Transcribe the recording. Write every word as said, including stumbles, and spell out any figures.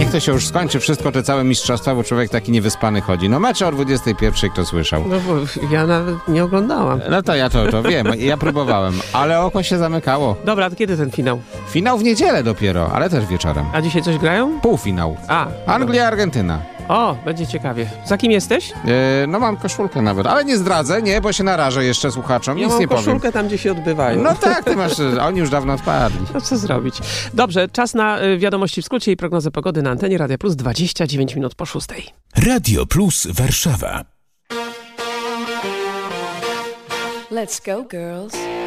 niech to się już skończy wszystko, te całe mistrzostwa, bo człowiek taki niewyspany chodzi. No mecze o dwudziestej pierwszej kto słyszał? No bo ja nawet nie oglądałam. No to ja to, to wiem, ja próbowałem, ale oko się zamykało. Dobra, to kiedy ten finał? Finał w niedzielę dopiero, ale też wieczorem. A dzisiaj coś grają? Półfinał. A. Anglia, Argentyna. O, będzie ciekawie. Za kim jesteś? Yy, no mam koszulkę nawet, ale nie zdradzę, nie, bo się narażę jeszcze słuchaczom, Ja nic mam nie powiem. koszulkę tam, gdzie się odbywają. No tak, ty masz, oni już dawno odpadli. No co zrobić? Dobrze, czas na y, wiadomości w skrócie i prognozę pogody na antenie Radia Plus, dwadzieścia dziewięć minut po szóstej. Radio Plus Warszawa. Let's go, girls.